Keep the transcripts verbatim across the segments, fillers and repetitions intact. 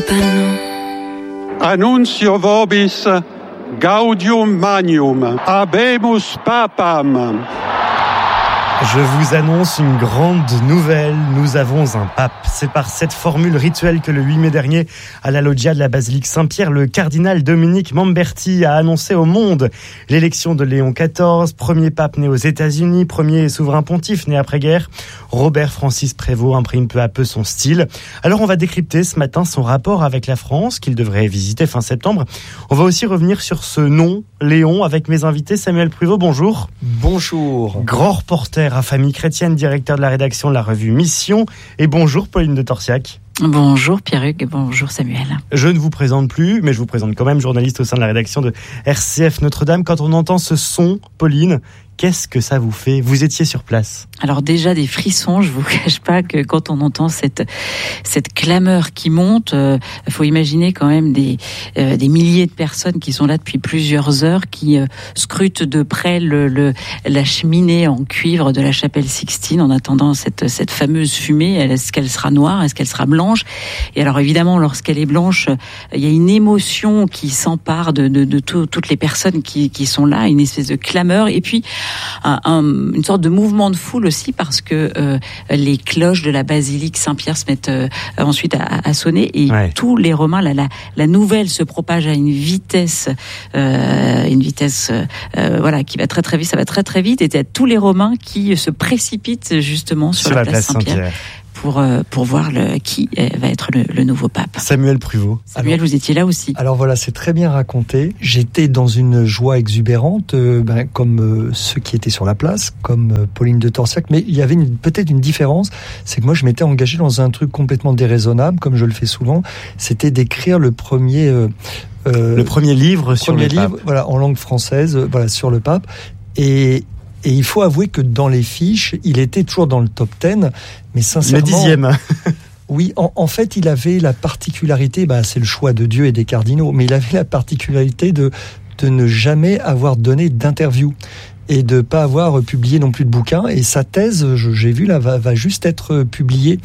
Papam. Annuncio vobis gaudium magnum, habemus papam. Je vous annonce une grande nouvelle, nous avons un pape. C'est par cette formule rituelle que le huit mai dernier, à la loggia de la basilique Saint-Pierre, le cardinal Dominique Mamberti a annoncé au monde l'élection de Léon quatorze, premier pape né aux États-Unis, premier souverain pontife né après-guerre. Robert Francis Prévost imprime peu à peu son style. Alors on va décrypter ce matin son rapport avec la France, qu'il devrait visiter fin septembre. On va aussi revenir sur ce nom, Léon, avec mes invités. Samuel Pruvot, bonjour. Bonjour. Grand reporter à Famille Chrétienne, directeur de la rédaction de la revue Mission. Et bonjour Pauline de Torsiac. Bonjour Pierre-Hugues et bonjour Samuel. Je ne vous présente plus, mais je vous présente quand même, journaliste au sein de la rédaction de R C F Notre-Dame. Quand on entend ce son, Pauline, qu'est-ce que ça vous fait ? Vous étiez sur place. Alors déjà des frissons, je vous cache pas que quand on entend cette cette clameur qui monte, euh, faut imaginer quand même des euh, des milliers de personnes qui sont là depuis plusieurs heures, qui euh, scrutent de près le, le la cheminée en cuivre de la chapelle Sixtine en attendant cette cette fameuse fumée. Est-ce qu'elle sera noire ? Est-ce qu'elle sera blanche ? Et alors évidemment, lorsqu'elle est blanche, il y a une émotion qui s'empare de de, de tout, toutes les personnes qui qui sont là, une espèce de clameur et puis Un, un, une sorte de mouvement de foule aussi parce que euh, les cloches de la basilique Saint-Pierre se mettent euh, ensuite à, à sonner et ouais. tous les Romains, la, la, la nouvelle se propage à une vitesse, euh, une vitesse, euh, voilà, qui va très très vite, ça va très très vite, et tous les Romains qui se précipitent justement sur, sur la, la place Saint-Pierre. Saint-Pierre. Pour, pour voir le, qui va être le, le nouveau pape. Samuel Pruvot. Samuel, alors, vous étiez là aussi. Alors voilà, c'est très bien raconté. J'étais dans une joie exubérante, euh, ben, comme euh, ceux qui étaient sur la place, comme euh, Pauline de Torsiac, mais il y avait une, peut-être une différence, c'est que moi je m'étais engagé dans un truc complètement déraisonnable, comme je le fais souvent, c'était d'écrire le premier... Euh, euh, le premier livre sur premier le livre, pape. Voilà, en langue française, euh, voilà, sur le pape. Et... Et il faut avouer que dans les fiches, il était toujours dans le top dix, mais sincèrement... Le dixième. Oui, en, en fait, il avait la particularité, bah, c'est le choix de Dieu et des cardinaux, mais il avait la particularité de, de ne jamais avoir donné d'interview et de pas avoir publié non plus de bouquins. Et sa thèse, j'ai vu là, va, va juste être publiée.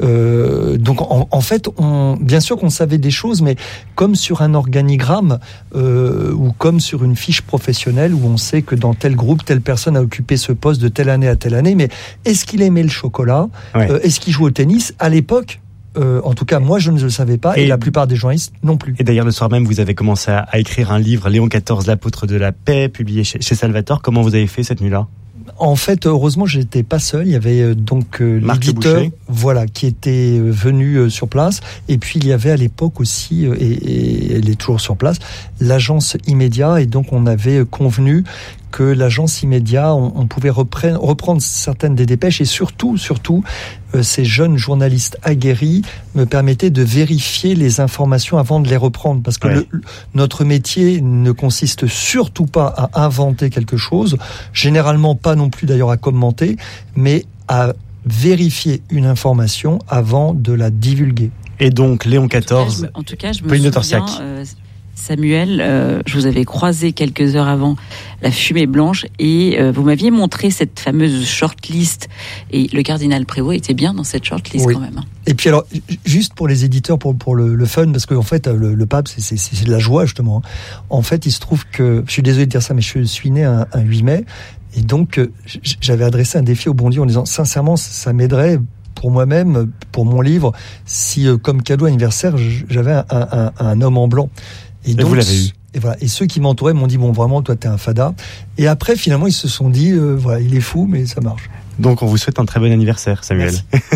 Euh, donc en, en fait, on, bien sûr qu'on savait des choses, mais comme sur un organigramme euh, ou comme sur une fiche professionnelle où on sait que dans tel groupe, telle personne a occupé ce poste de telle année à telle année. Mais est-ce qu'il aimait le chocolat ? Ouais. euh, Est-ce qu'il jouait au tennis ? À l'époque, Euh, en tout cas, moi, je ne le savais pas, et, et la plupart des journalistes non plus. Et d'ailleurs, le soir même, vous avez commencé à, à écrire un livre, Léon quatorze, l'apôtre de la paix, publié chez, chez Salvatore. Comment vous avez fait cette nuit-là ? En fait, heureusement, j'étais pas seul. Il y avait euh, donc euh, l'éditeur, voilà, qui était euh, venu euh, sur place. Et puis il y avait à l'époque aussi, euh, et, et elle est toujours sur place, l'agence Immédia. Et donc on avait convenu que l'agence Immédia, on, on pouvait reprendre, reprendre certaines des dépêches, et surtout, surtout, euh, ces jeunes journalistes aguerris me permettaient de vérifier les informations avant de les reprendre, parce que ouais. le, notre métier ne consiste surtout pas à inventer quelque chose, généralement pas non plus d'ailleurs à commenter, mais à vérifier une information avant de la divulguer. Et donc Léon quatorze, en tout cas, je me, en tout cas, je me souviens, euh, Samuel, euh, je vous avais croisé quelques heures avant la fumée blanche et euh, vous m'aviez montré cette fameuse shortlist, et le cardinal Prévost était bien dans cette shortlist oui. quand même. Et puis alors, juste pour les éditeurs, pour, pour le, le fun, parce qu'en fait, le, le pape, c'est, c'est, c'est de la joie justement. En fait, il se trouve que, je suis désolé de dire ça, mais je suis né un, un huit mai, et donc j'avais adressé un défi au bon Dieu en disant, sincèrement, ça m'aiderait pour moi-même, pour mon livre, si comme cadeau anniversaire, j'avais un, un, un homme en blanc. Et, donc, et vous l'avez eu. Et voilà. Et ceux qui m'entouraient m'ont dit, bon, vraiment, toi, t'es un fada. Et après, finalement, ils se sont dit, euh, voilà, il est fou, mais ça marche. Donc, on vous souhaite un très bon anniversaire, Samuel.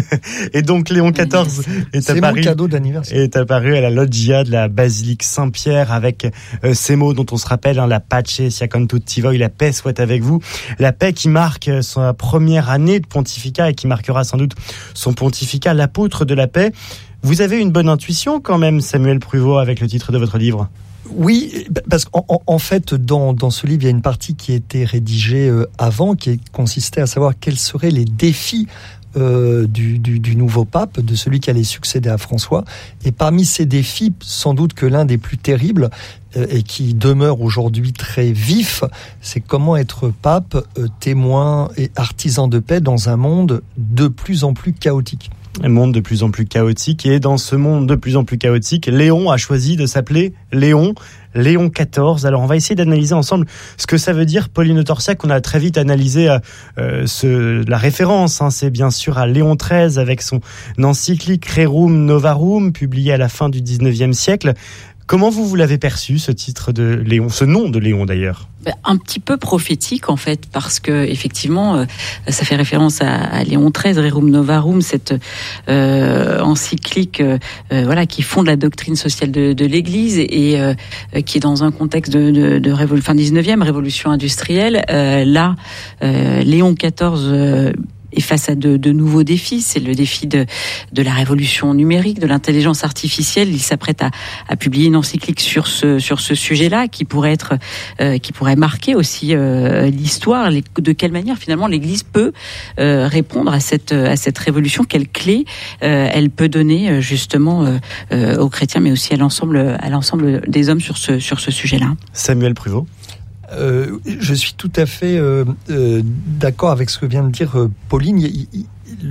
Et donc, Léon quatorze est c'est apparu, mon cadeau d'anniversaire. est apparu à la loggia de la basilique Saint-Pierre avec euh, ces mots dont on se rappelle, hein, la pace sia con tutti voi, la paix soit avec vous. La paix qui marque sa première année de pontificat et qui marquera sans doute son pontificat, l'apôtre de la paix. Vous avez une bonne intuition quand même, Samuel Pruvot, avec le titre de votre livre ? Oui, parce qu'en en fait, dans, dans ce livre, il y a une partie qui a été rédigée euh, avant, qui consistait à savoir quels seraient les défis euh, du, du, du nouveau pape, de celui qui allait succéder à François. Et parmi ces défis, sans doute que l'un des plus terribles, euh, et qui demeure aujourd'hui très vif, c'est comment être pape, euh, témoin et artisan de paix dans un monde de plus en plus chaotique. Un monde de plus en plus chaotique. Et dans ce monde de plus en plus chaotique, Léon a choisi de s'appeler Léon. Léon quatorze. Alors on va essayer d'analyser ensemble ce que ça veut dire. Pauline de Torsiac, on a très vite analysé euh, ce, la référence, hein, c'est bien sûr à Léon treize avec son encyclique Rerum Novarum, publié à la fin du dix-neuvième siècle. Comment vous, vous l'avez perçu, ce titre de Léon, ce nom de Léon d'ailleurs ? Un petit peu prophétique en fait, parce que effectivement, euh, ça fait référence à, à Léon treize, Rerum Novarum, cette euh, encyclique, euh, voilà, qui fonde la doctrine sociale de, de l'Église et euh, qui est dans un contexte de, de, de révol- fin dix-neuvième, révolution industrielle. Euh, là, euh, Léon quatorze. Euh, Et face à de, de nouveaux défis, c'est le défi de, de la révolution numérique, de l'intelligence artificielle. Il s'apprête à, à publier une encyclique sur ce sur ce sujet-là, qui pourrait être, euh, qui pourrait marquer aussi euh, l'histoire. Les, de quelle manière finalement l'Église peut euh, répondre à cette à cette révolution, quelle clé euh, elle peut donner justement euh, euh, aux chrétiens, mais aussi à l'ensemble à l'ensemble des hommes sur ce sur ce sujet-là. Samuel Pruvot. Euh, je suis tout à fait euh, euh, d'accord avec ce que vient de dire euh, Pauline. Il, il,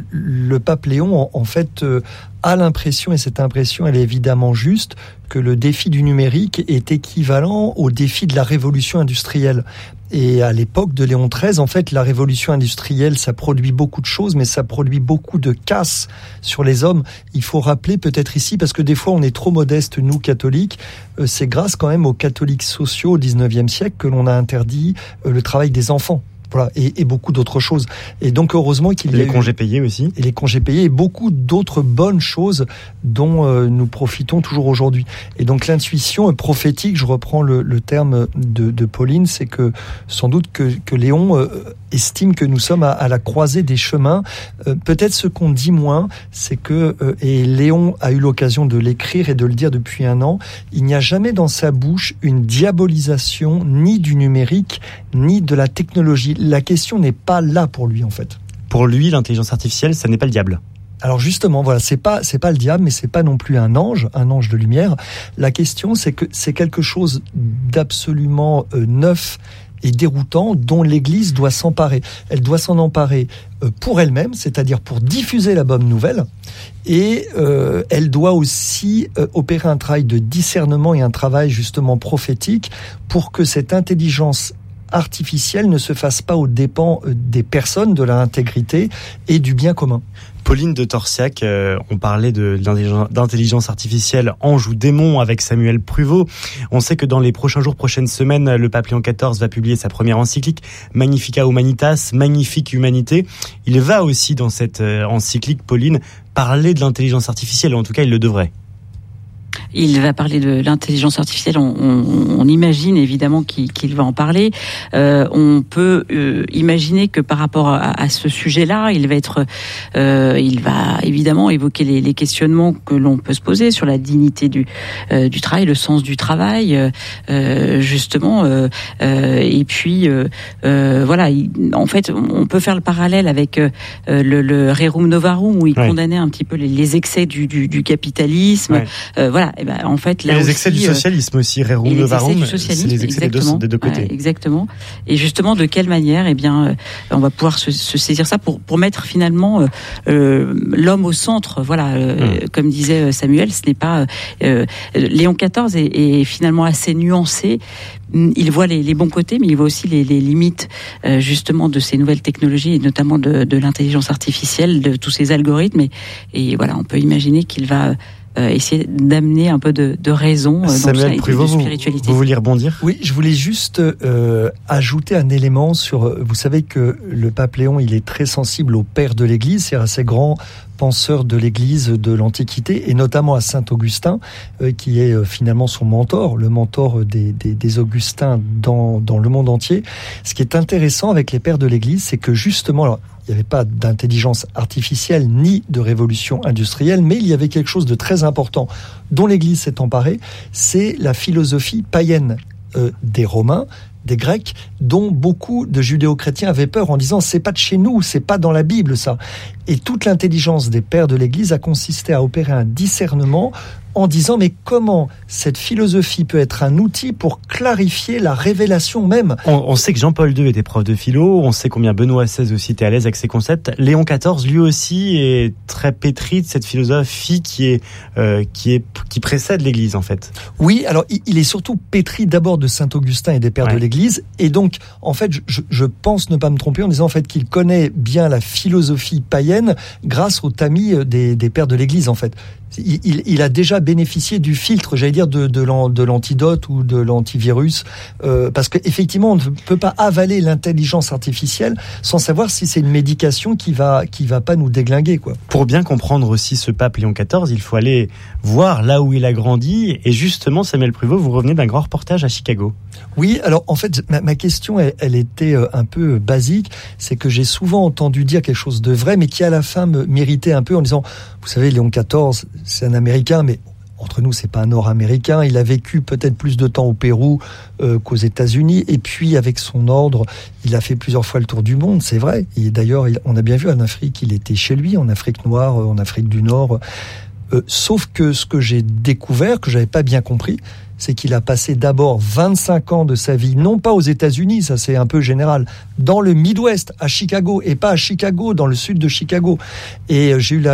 le pape Léon, en, en fait, euh, a l'impression, et cette impression, elle est évidemment juste, que le défi du numérique est équivalent au défi de la révolution industrielle. Et à l'époque de Léon treize, en fait, la révolution industrielle, ça produit beaucoup de choses, mais ça produit beaucoup de casse sur les hommes. Il faut rappeler peut-être ici, parce que des fois on est trop modeste, nous, catholiques, euh, c'est grâce quand même aux catholiques sociaux au dix-neuvième siècle que l'on a interdit euh, le travail des enfants. Voilà, et, et beaucoup d'autres choses. Et donc heureusement qu'il y a les congés payés aussi. Et les congés payés et beaucoup d'autres bonnes choses dont euh, nous profitons toujours aujourd'hui. Et donc l'intuition prophétique, je reprends le, le terme de, de Pauline, c'est que sans doute que, que Léon euh, estime que nous sommes à, à la croisée des chemins. Euh, peut-être ce qu'on dit moins, c'est que, euh, et Léon a eu l'occasion de l'écrire et de le dire depuis un an, il n'y a jamais dans sa bouche une diabolisation ni du numérique, ni de la technologie. La question n'est pas là pour lui, en fait. Pour lui, l'intelligence artificielle, ça n'est pas le diable. Alors justement, voilà, c'est pas c'est pas le diable, mais c'est pas non plus un ange, un ange de lumière. La question, c'est que c'est quelque chose d'absolument euh, neuf et déroutant dont l'Église doit s'emparer. Elle doit s'en emparer euh, pour elle-même, c'est-à-dire pour diffuser la bonne nouvelle, et euh, elle doit aussi euh, opérer un travail de discernement et un travail justement prophétique pour que cette intelligence artificielle ne se fasse pas aux dépens des personnes, de leur intégrité et du bien commun. Pauline de Torsiac, euh, on parlait de, d'intelligence artificielle ange ou démon avec Samuel Pruvot. On sait que dans les prochains jours, prochaines semaines, le pape Léon quatorze va publier sa première encyclique, Magnificat Humanitas, magnifique humanité. Il va aussi dans cette euh, encyclique, Pauline, parler de l'intelligence artificielle, ou en tout cas il le devrait. Il va parler de l'intelligence artificielle. On, on, on imagine évidemment qu'il, qu'il va en parler. Euh, on peut euh, imaginer que par rapport à, à ce sujet-là, il va être, euh, il va évidemment évoquer les, les questionnements que l'on peut se poser sur la dignité du euh, du travail, le sens du travail, euh, justement. Euh, euh, et puis euh, euh, voilà. Il, en fait, on peut faire le parallèle avec euh, le, le Rerum Novarum où il ouais. condamnait un petit peu les, les excès du, du, du capitalisme. Ouais. Euh, voilà. Et ben, en fait, là et les aussi, excès du socialisme aussi, Rerum Novarum, c'est les excès des deux, des deux côtés. Ouais, exactement. Et justement, de quelle manière, eh bien, euh, on va pouvoir se, se saisir ça pour pour mettre finalement euh, l'homme au centre. Voilà, euh, mmh. comme disait Samuel, ce n'est pas euh, Léon quatorze est, est finalement assez nuancé. Il voit les, les bons côtés, mais il voit aussi les, les limites euh, justement de ces nouvelles technologies et notamment de, de l'intelligence artificielle, de tous ces algorithmes. Et, et voilà, on peut imaginer qu'il va Euh, essayer d'amener un peu de, de raison euh, Samuel dans ça, Pruvot, et de spiritualité. Vous, vous vouliez rebondir ? Oui, je voulais juste euh, ajouter un élément sur... Vous savez que le pape Léon, il est très sensible au père de l'Église, c'est-à-dire à ces grands penseurs de l'Église de l'Antiquité, et notamment à saint Augustin, euh, qui est euh, finalement son mentor, le mentor des, des, des Augustins dans, dans le monde entier. Ce qui est intéressant avec les pères de l'Église, c'est que justement... Alors, il n'y avait pas d'intelligence artificielle ni de révolution industrielle, mais il y avait quelque chose de très important dont l'Église s'est emparée, c'est la philosophie païenne euh, des Romains, des Grecs, dont beaucoup de judéo-chrétiens avaient peur en disant c'est pas de chez nous, c'est pas dans la Bible ça. Et toute l'intelligence des pères de l'Église a consisté à opérer un discernement en disant mais comment cette philosophie peut être un outil pour clarifier la révélation même. On, on sait que Jean-Paul deux était prof de philo, on sait combien Benoît seize aussi était à l'aise avec ses concepts. Léon quatorze, lui aussi, est très pétri de cette philosophie qui est euh, qui est qui précède l'Église en fait. Oui, alors il est surtout pétri d'abord de saint Augustin et des pères ouais. de l'Église, et donc en fait je, je pense ne pas me tromper en disant en fait qu'il connaît bien la philosophie païenne grâce au tamis des, des pères de l'Église en fait. Il, il, il a déjà bénéficié du filtre, j'allais dire, de, de, l'an, de l'antidote ou de l'antivirus, euh, parce qu'effectivement, on ne peut pas avaler l'intelligence artificielle sans savoir si c'est une médication qui va qui va pas nous déglinguer, quoi. Pour bien comprendre aussi ce pape Léon quatorze, il faut aller voir là où il a grandi. Et justement, Samuel Pruvot, vous revenez d'un grand reportage à Chicago. Oui, alors en fait, ma, ma question, elle, elle était un peu basique. C'est que j'ai souvent entendu dire quelque chose de vrai, mais qui à la fin me méritait un peu en disant, vous savez, Léon quatorze, c'est un Américain, mais entre nous, c'est pas un Nord-Américain. Il a vécu peut-être plus de temps au Pérou euh, qu'aux États-Unis. Et puis, avec son ordre, il a fait plusieurs fois le tour du monde, c'est vrai. Et d'ailleurs, il, on a bien vu en Afrique, il était chez lui, en Afrique noire, en Afrique du Nord. Euh, sauf que ce que j'ai découvert, que j'avais pas bien compris, c'est qu'il a passé d'abord vingt-cinq ans de sa vie, non pas aux États-Unis, ça c'est un peu général, dans le Midwest, à Chicago, et pas à Chicago, dans le sud de Chicago. Et j'ai eu la,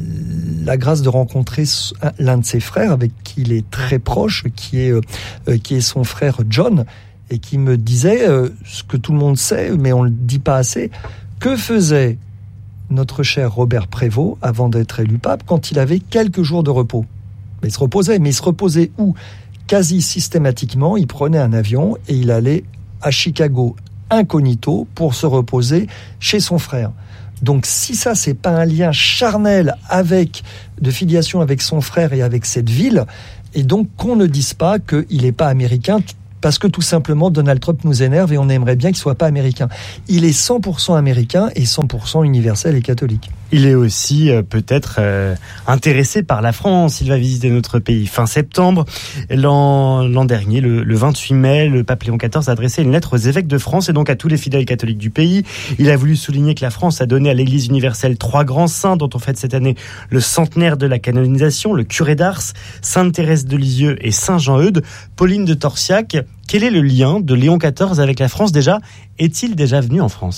la grâce de rencontrer l'un de ses frères, avec qui il est très proche, qui est, euh, qui est son frère John, et qui me disait, euh, ce que tout le monde sait, mais on ne le dit pas assez, que faisait notre cher Robert Prévost avant d'être élu pape quand il avait quelques jours de repos. Mais il se reposait, mais il se reposait où ? Quasi systématiquement, il prenait un avion et il allait à Chicago incognito pour se reposer chez son frère. Donc si ça, c'est pas un lien charnel avec, de filiation avec son frère et avec cette ville, et donc qu'on ne dise pas qu'il n'est pas américain, parce que tout simplement Donald Trump nous énerve et on aimerait bien qu'il soit pas américain. Il est cent pour cent américain et cent pour cent universel et catholique. Il est aussi euh, peut-être euh, intéressé par la France. Il va visiter notre pays fin septembre. L'an, l'an dernier, le, le vingt-huit mai, le pape Léon quatorze a adressé une lettre aux évêques de France et donc à tous les fidèles catholiques du pays. Il a voulu souligner que la France a donné à l'Église universelle trois grands saints dont on fête cette année le centenaire de la canonisation, le curé d'Ars, Sainte Thérèse de Lisieux et Saint Jean-Eudes. Pauline de Torsiac, quel est le lien de Léon quatorze avec la France déjà ? Est-il déjà venu en France ?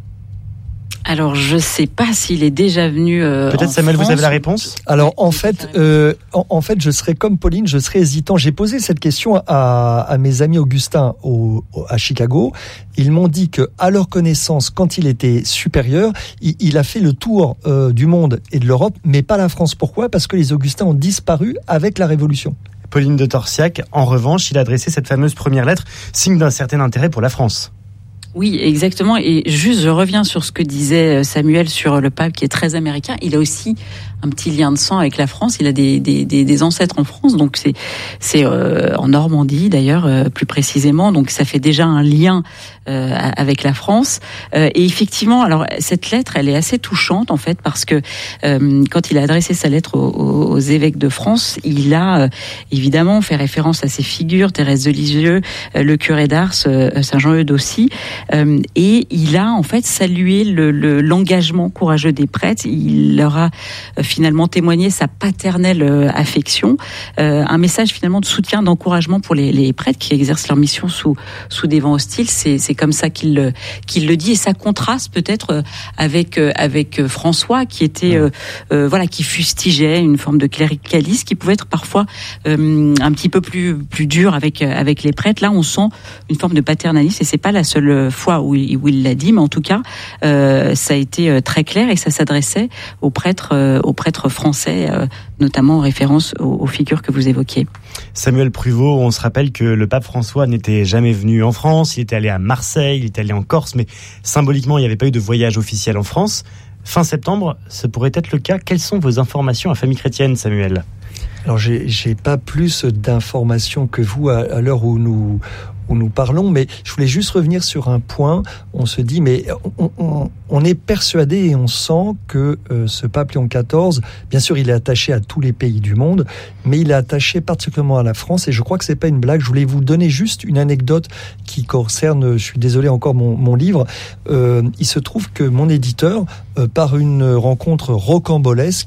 Alors, je sais pas s'il est déjà venu euh, Peut-être, en Samuel, France. vous avez la réponse ? Alors, en fait, euh, en, en fait, je serais comme Pauline, je serais hésitant. J'ai posé cette question à, à mes amis augustins au, au, à Chicago. Ils m'ont dit que, à leur connaissance, quand il était supérieur, il, il a fait le tour euh, du monde et de l'Europe, mais pas la France. Pourquoi ? Parce que les augustins ont disparu avec la Révolution. Pauline de Torsiac, en revanche, il a adressé cette fameuse première lettre, signe d'un certain intérêt pour la France. Oui, exactement. Et juste, je reviens sur ce que disait Samuel sur le pape qui est très américain. Il a aussi un petit lien de sang avec la France. Il a des, des, des, des ancêtres en France, donc c'est, c'est euh, en Normandie d'ailleurs, euh, plus précisément. Donc ça fait déjà un lien euh, avec la France. Euh, et effectivement, alors cette lettre, elle est assez touchante en fait parce que euh, quand il a adressé sa lettre aux, aux évêques de France, il a euh, évidemment fait référence à ces figures, Thérèse de Lisieux, euh, le curé d'Ars, euh, Saint Jean-Eudes aussi. Euh, et il a en fait salué le, le, l'engagement courageux des prêtres. Il leur a euh, finalement témoigné sa paternelle euh, affection, euh, un message finalement de soutien, d'encouragement pour les, les prêtres qui exercent leur mission sous sous des vents hostiles. C'est c'est comme ça qu'il le qu'il le dit et ça contraste peut-être euh, avec euh, avec François qui était euh, euh, voilà qui fustigeait une forme de cléricalisme qui pouvait être parfois euh, un petit peu plus plus dur avec avec les prêtres. Là, on sent une forme de paternalisme et c'est pas la seule fois où il, où il l'a dit, mais en tout cas, euh, ça a été très clair et ça s'adressait aux prêtres, euh, aux prêtres français, euh, notamment en référence aux, aux figures que vous évoquiez. Samuel Pruvot, on se rappelle que le pape François n'était jamais venu en France, il était allé à Marseille, il était allé en Corse, mais symboliquement, il n'y avait pas eu de voyage officiel en France. Fin septembre, ce pourrait être le cas. Quelles sont vos informations à Famille Chrétienne, Samuel ? Alors, j'ai, j'ai pas plus d'informations que vous à, à l'heure où nous où nous parlons, mais je voulais juste revenir sur un point. On se dit, mais on, on, on est persuadé et on sent que euh, ce pape Léon quatorze, bien sûr, il est attaché à tous les pays du monde, mais il est attaché particulièrement à la France, et je crois que c'est pas une blague. Je voulais vous donner juste une anecdote qui concerne, je suis désolé encore, mon, mon livre. Euh, il se trouve que mon éditeur, euh, par une rencontre rocambolesque,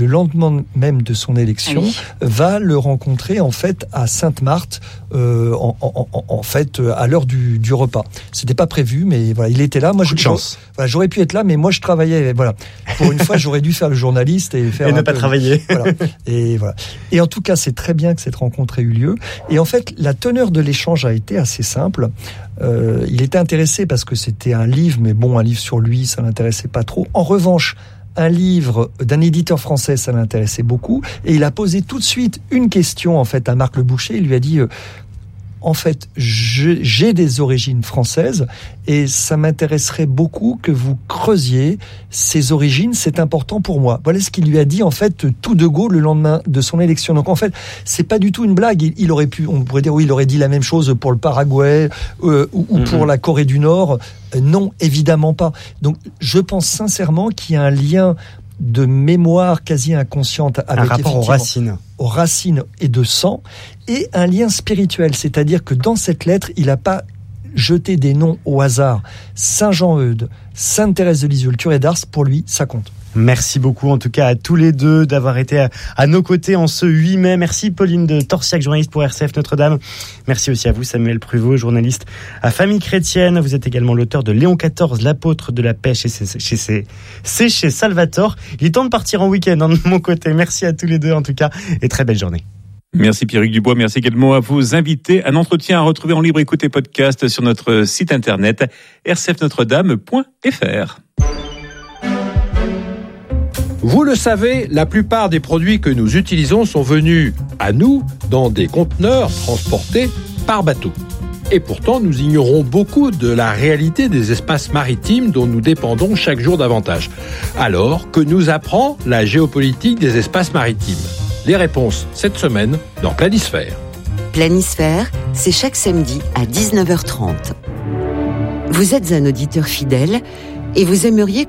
le lendemain même de son élection, ah oui. va le rencontrer en fait à Sainte-Marthe, euh, en, en, en, en fait à l'heure du, du repas. C'était pas prévu, mais voilà, il était là. Moi, Coup de je, chance. Voilà, j'aurais pu être là, mais moi je travaillais. Voilà, pour une fois, j'aurais dû faire le journaliste et faire et un ne pas peu, travailler. Voilà. Et voilà. Et en tout cas, c'est très bien que cette rencontre ait eu lieu. Et en fait, la teneur de l'échange a été assez simple. Euh, il était intéressé parce que c'était un livre, mais bon, un livre sur lui, ça l'intéressait pas trop. En revanche, un livre d'un éditeur français, ça l'intéressait beaucoup. Et il a posé tout de suite une question en fait à Marc Le Boucher. Il lui a dit euh, en fait, je, j'ai des origines françaises et ça m'intéresserait beaucoup que vous creusiez ces origines, c'est important pour moi. Voilà ce qu'il lui a dit en fait tout de go le lendemain de son élection. Donc en fait, c'est pas du tout une blague. Il, il aurait pu, on pourrait dire oui, il aurait dit la même chose pour le Paraguay euh, ou, ou pour mm-hmm. la Corée du Nord. Euh, non, évidemment pas. Donc je pense sincèrement qu'il y a un lien de mémoire quasi inconsciente avec un rapport aux racines. aux racines et de sang, et un lien spirituel, c'est-à-dire que dans cette lettre, il n'a pas jeté des noms au hasard. Saint Jean-Eudes, Sainte Thérèse de Lisieux, le curé d'Ars, pour lui, ça compte. Merci beaucoup en tout cas à tous les deux d'avoir été à, à nos côtés en ce huit mai. Merci Pauline de Torsiac, journaliste pour R C F Notre-Dame. Merci aussi à vous Samuel Pruvot, journaliste à Famille Chrétienne. Vous êtes également l'auteur de Léon quatorze, l'apôtre de la paix chez, chez, chez, c'est chez Salvatore. Il est temps de partir en week-end hein, de mon côté. Merci à tous les deux en tout cas et très belle journée. Merci Pierrick Dubois, merci également à vos invités. Un entretien à retrouver en libre écoute et podcast sur notre site internet r c f notre dame point f r. Vous le savez, la plupart des produits que nous utilisons sont venus à nous dans des conteneurs transportés par bateau. Et pourtant, nous ignorons beaucoup de la réalité des espaces maritimes dont nous dépendons chaque jour davantage. Alors, que nous apprend la géopolitique des espaces maritimes ? Les réponses cette semaine dans Planisphère. Planisphère, c'est chaque samedi à dix-neuf heures trente. Vous êtes un auditeur fidèle et vous aimeriez